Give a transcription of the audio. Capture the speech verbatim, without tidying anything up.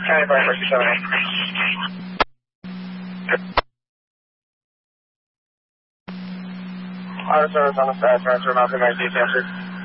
County Fire Force seven eight. Auto service on the side, transfer, Mountain Mac, D T answered.